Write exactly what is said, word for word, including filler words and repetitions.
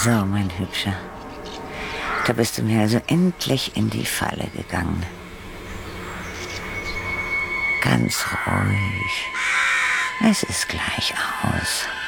So, mein Hübscher. Da bist du mir also endlich in die Falle gegangen. Ganz ruhig. Es ist gleich aus.